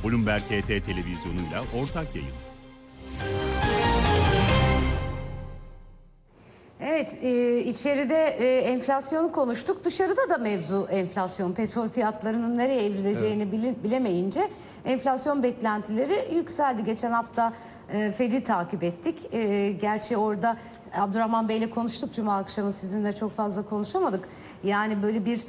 Bloomberg HT televizyonuyla ortak yayın. Evet, içeride enflasyonu konuştuk. Dışarıda da mevzu enflasyon. Petrol fiyatlarının nereye evrileceğini bilemeyince enflasyon beklentileri yükseldi. Geçen hafta Fed'i takip ettik. Gerçi orada Abdurrahman Bey'le konuştuk Cuma akşamı. Sizinle çok fazla konuşamadık. Yani böyle bir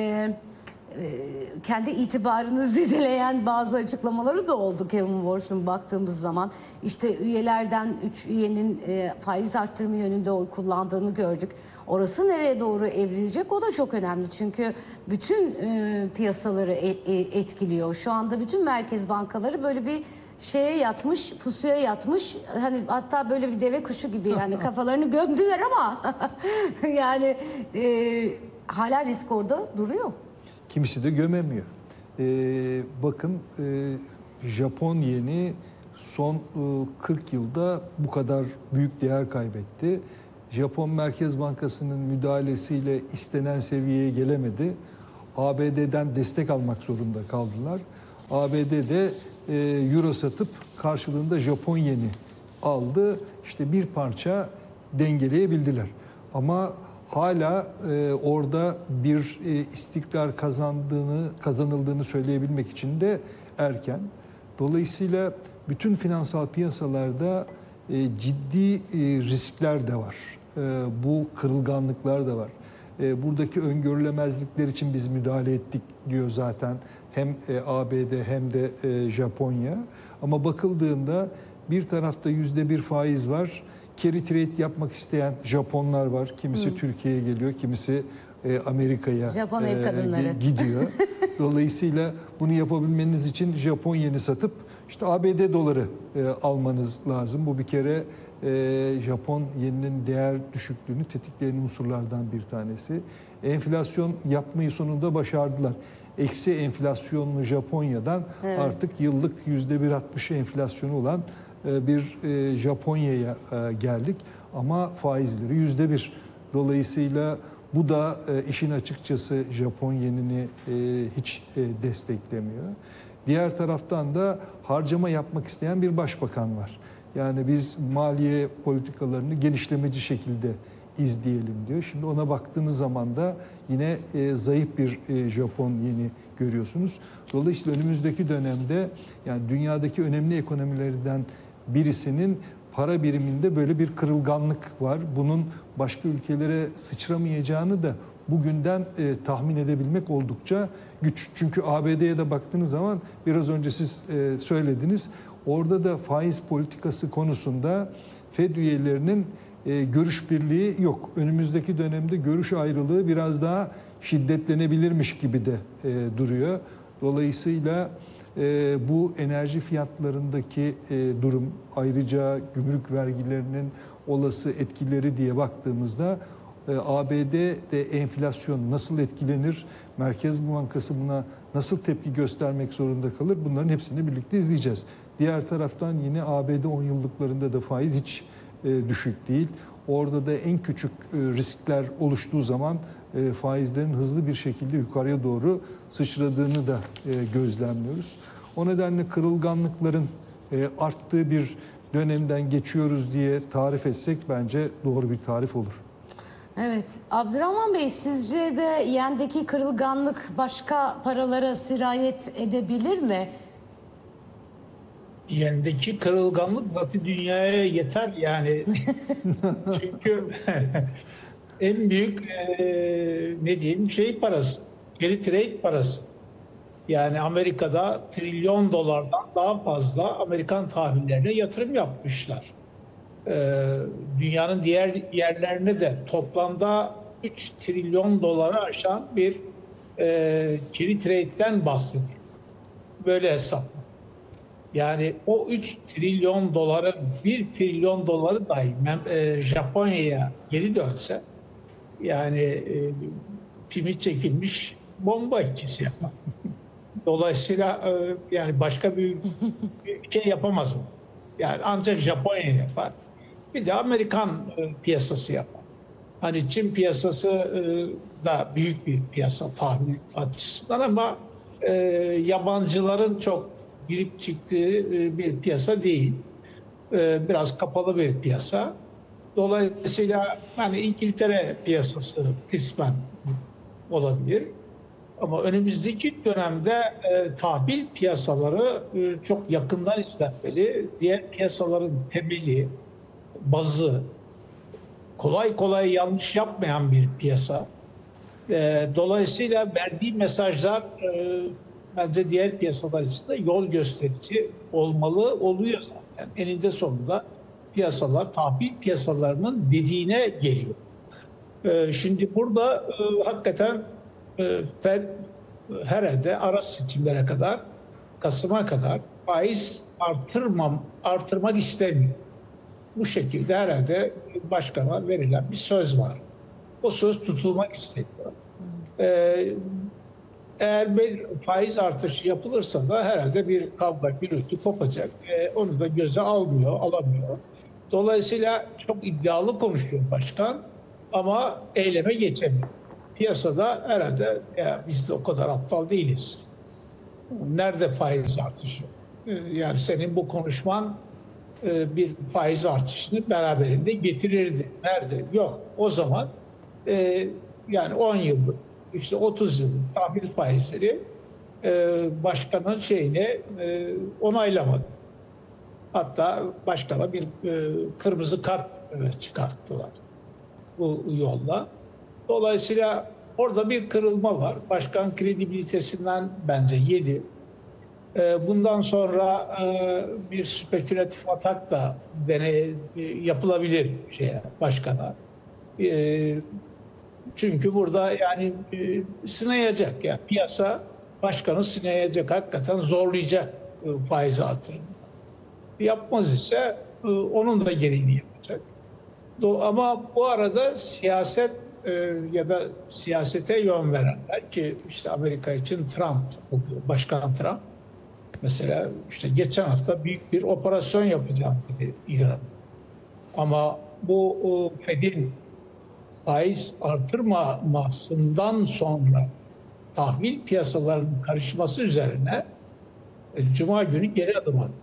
kendi itibarını zedeleyen bazı açıklamaları da oldu Kevin Warsh'un baktığımız zaman. İşte üyelerden 3 üyenin faiz arttırımı yönünde oy kullandığını gördük. Orası nereye doğru evrilecek o da çok önemli. Çünkü bütün piyasaları etkiliyor. Şu anda bütün merkez bankaları böyle bir şeye yatmış, pusuya yatmış. Hani hatta böyle bir deve kuşu gibi yani kafalarını gömdüler ama yani hala risk orada duruyor. Kimisi de gömemiyor. Bakın Japon yeni son 40 yılda bu kadar büyük değer kaybetti. Japon Merkez Bankası'nın müdahalesiyle istenen seviyeye gelemedi. ABD'den destek almak zorunda kaldılar. ABD'de euro satıp karşılığında Japon yeni aldı. İşte bir parça dengeleyebildiler. Ama hala orada bir istikrar kazanıldığını söyleyebilmek için de erken. Dolayısıyla bütün finansal piyasalarda ciddi riskler de var. Bu kırılganlıklar da var. Buradaki öngörülemezlikler için biz müdahale ettik diyor zaten hem ABD hem de Japonya. Ama bakıldığında bir tarafta %1 faiz var. Carry trade yapmak isteyen Japonlar var. Kimisi Türkiye'ye geliyor, kimisi Amerika'ya Japon ev kadınları gidiyor. Dolayısıyla bunu yapabilmeniz için Japon yeni satıp işte ABD doları almanız lazım. Bu bir kere Japon yeninin değer düşüklüğünü tetikleyen unsurlardan bir tanesi. Enflasyon yapmayı sonunda başardılar. Eksi enflasyonlu Japonya'dan artık yıllık %1.60 enflasyonu olan bir Japonya'ya geldik ama faizleri %1. Dolayısıyla bu da işin açıkçası Japon yenini hiç desteklemiyor. Diğer taraftan da harcama yapmak isteyen bir başbakan var. Yani biz maliye politikalarını genişlemeci şekilde izleyelim diyor. Şimdi ona baktığınız zaman da yine zayıf bir Japon yeni görüyorsunuz. Dolayısıyla önümüzdeki dönemde yani dünyadaki önemli ekonomilerden birisinin para biriminde böyle bir kırılganlık var. Bunun başka ülkelere sıçramayacağını da bugünden tahmin edebilmek oldukça güç. Çünkü ABD'ye de baktığınız zaman biraz önce siz söylediniz. Orada da faiz politikası konusunda Fed üyelerinin görüş birliği yok. Önümüzdeki dönemde görüş ayrılığı biraz daha şiddetlenebilirmiş gibi de duruyor. Dolayısıyla bu enerji fiyatlarındaki durum, ayrıca gümrük vergilerinin olası etkileri diye baktığımızda ABD'de enflasyon nasıl etkilenir, Merkez Bankası buna nasıl tepki göstermek zorunda kalır, bunların hepsini birlikte izleyeceğiz. Diğer taraftan yine ABD 10 yıllıklarında da faiz hiç düşük değil. Orada da en küçük riskler oluştuğu zaman faizlerin hızlı bir şekilde yukarıya doğru sıçradığını da gözlemliyoruz. O nedenle kırılganlıkların arttığı bir dönemden geçiyoruz diye tarif etsek bence doğru bir tarif olur. Evet. Abdurrahman Bey, sizce de yendeki kırılganlık başka paralara sirayet edebilir mi? Yendeki kırılganlık Batı dünyaya yeter yani. Çünkü en büyük ne diyeyim parası. Carry trade parası. Yani Amerika'da trilyon dolardan daha fazla Amerikan tahvillerine yatırım yapmışlar. Dünyanın diğer yerlerine de toplamda 3 trilyon doları aşan bir carry trade'den bahsediyor. Böyle hesap. Yani o 3 trilyon doların 1 trilyon doları dahi Japonya'ya geri dönse yani pimi çekilmiş bomba etkisi yapar. Dolayısıyla yani başka bir şey yapamaz o. Yani ancak Japonya yapar. Bir de Amerikan piyasası yapar. Hani Çin piyasası da büyük bir piyasa tahmin açısından ama yabancıların çok girip çıktığı bir piyasa değil. Biraz kapalı bir piyasa. Dolayısıyla hani İngiltere piyasası kısmen olabilir. Ama önümüzdeki dönemde tahvil piyasaları çok yakından izlenmeli. Diğer piyasaların temeli, bazı kolay kolay yanlış yapmayan bir piyasa. Dolayısıyla verdiği mesajlar bence diğer piyasalar için de yol gösterici olmalı, oluyor zaten. Eninde sonunda piyasalar, tahvil piyasalarının dediğine geliyor. Şimdi burada hakikaten Fed herhalde ara seçimlere kadar, Kasım'a kadar faiz artırmak istemiyor. Bu şekilde herhalde başkana verilen bir söz var. O söz tutulmak isteniyor. Eğer bir faiz artışı yapılırsa da herhalde bir kavga, gürültü kopacak. Onu da göze alamıyor. Dolayısıyla çok iddialı konuşuyor başkan ama eyleme geçemiyor. Piyasada herhalde ya biz de o kadar aptal değiliz. Nerede faiz artışı? Yani senin bu konuşman bir faiz artışını beraberinde getirirdi. Nerede? Yok. O zaman yani 10 yıllık, işte 30 yıllık tahvil faizleri başkanın onaylamadı. Hatta başkana bir kırmızı kart çıkarttılar bu yolla. Dolayısıyla orada bir kırılma var. Başkan kredibilitesinden bence yedi. Bundan sonra bir spekülatif atak da yapılabilir başkana. Çünkü burada yani sınayacak, yani piyasa başkanı sınayacak, hakikaten zorlayacak faiz artırımı. Yapmaz ise onun da gereğini yapacak. Ama bu arada siyaset ya da siyasete yön verenler, ki işte Amerika için Başkan Trump mesela işte geçen hafta büyük bir operasyon yapacağım dedi İran. Ama bu Fed'in faiz artırmamasından sonra tahvil piyasalarının karışması üzerine Cuma günü geri adım attı.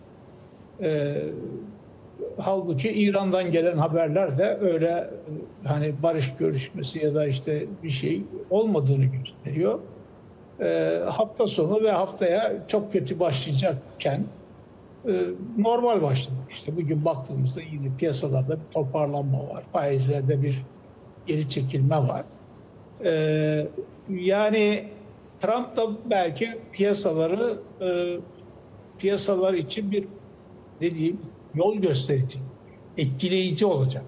Halbuki İran'dan gelen haberler de öyle hani barış görüşmesi ya da işte bir şey olmadığını gösteriyor. Hafta sonu ve haftaya çok kötü başlayacakken normal başladı. İşte bugün baktığımızda yine piyasalarda bir toparlanma var. Faizlerde bir geri çekilme var. Yani Trump da belki piyasalar için bir yol gösterici, etkileyici olacak.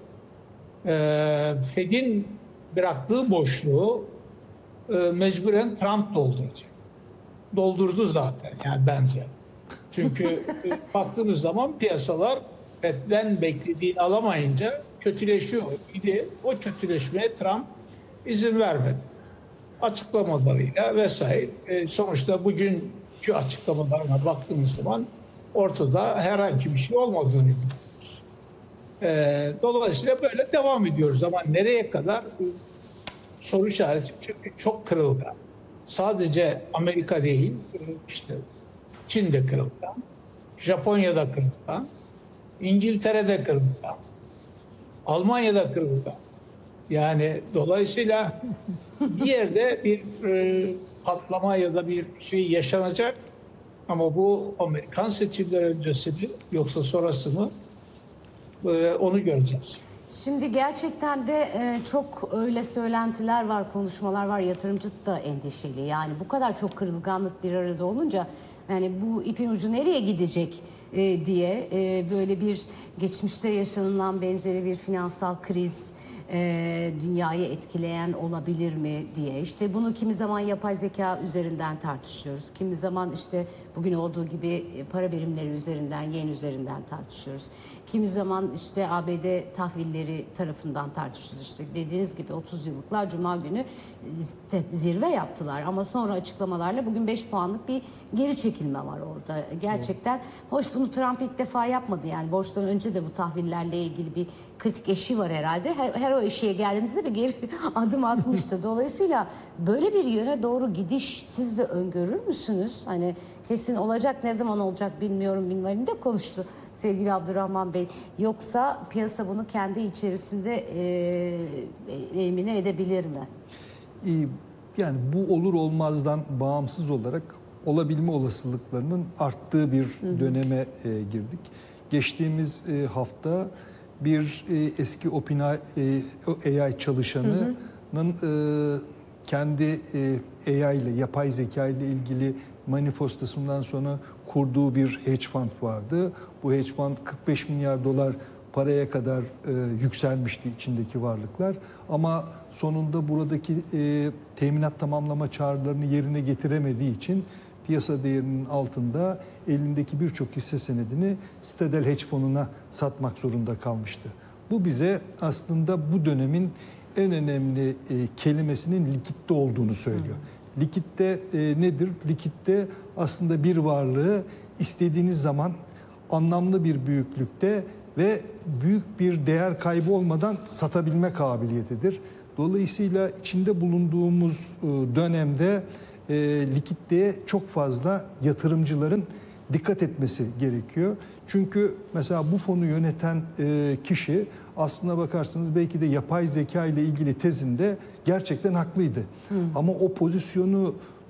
Fed'in bıraktığı boşluğu mecburen Trump dolduracak. Doldurdu zaten yani bence. Çünkü baktığınız zaman piyasalar Fed'den beklediğini alamayınca kötüleşiyor. Bir de o kötüleşmeye Trump izin vermedi. Açıklamalarıyla vesaire. Sonuçta bugünkü açıklamalarına baktığımız zaman ortada herhangi bir şey olmadığını biliyoruz. Dolayısıyla böyle devam ediyoruz ama nereye kadar soru işareti, çünkü çok kırılgan. Sadece Amerika değil, işte Çin'de kırılgan, Japonya'da kırılgan, İngiltere'de kırılgan, Almanya'da kırılgan. Yani dolayısıyla bir yerde bir patlama ya da bir şey yaşanacak ama bu Amerikan seçimleri öncesi mi yoksa sonrası mı onu göreceğiz. Şimdi gerçekten de çok öyle söylentiler var, konuşmalar var. Yatırımcı da endişeli. Yani bu kadar çok kırılganlık bir arada olunca yani bu ipin ucu nereye gidecek diye böyle bir geçmişte yaşanılan benzeri bir finansal kriz dünyayı etkileyen olabilir mi diye. İşte bunu kimi zaman yapay zeka üzerinden tartışıyoruz. Kimi zaman işte bugün olduğu gibi para birimleri üzerinden, yen üzerinden tartışıyoruz. Kimi zaman işte ABD tahvilleri tarafından tartışıyoruz. İşte dediğiniz gibi 30 yıllıklar Cuma günü zirve yaptılar. Ama sonra açıklamalarla bugün 5 puanlık bir geri çekilme var orada. Gerçekten hoş, bunu Trump ilk defa yapmadı. Yani borçtan önce de bu tahvillerle ilgili bir kritik eşiği var herhalde. Her o eşiğe geldiğimizde bir geri adım atmıştı. Dolayısıyla böyle bir yöne doğru gidiş siz de öngörür müsünüz? Hani kesin olacak, ne zaman olacak bilmiyorum, bilmem de konuştu sevgili Abdurrahman Bey. Yoksa piyasa bunu kendi içerisinde emine edebilir mi? Yani bu olur olmazdan bağımsız olarak olabilme olasılıklarının arttığı bir döneme girdik. Geçtiğimiz hafta bir eski OpenAI çalışanının kendi AI ile, yapay zeka ile ilgili manifestosundan sonra kurduğu bir hedge fund vardı. Bu hedge fund 45 milyar dolar paraya kadar yükselmişti içindeki varlıklar. Ama sonunda buradaki teminat tamamlama çağrılarını yerine getiremediği için piyasa değerinin altında elindeki birçok hisse senedini Citadel Hedge Fonu'na satmak zorunda kalmıştı. Bu bize aslında bu dönemin en önemli kelimesinin likitte olduğunu söylüyor. Likitte nedir? Likitte aslında bir varlığı istediğiniz zaman anlamlı bir büyüklükte ve büyük bir değer kaybı olmadan satabilme kabiliyetidir. Dolayısıyla içinde bulunduğumuz dönemde likiditeye çok fazla yatırımcıların dikkat etmesi gerekiyor. Çünkü mesela bu fonu yöneten kişi aslına bakarsanız belki de yapay zeka ile ilgili tezinde gerçekten haklıydı. Ama o pozisyonu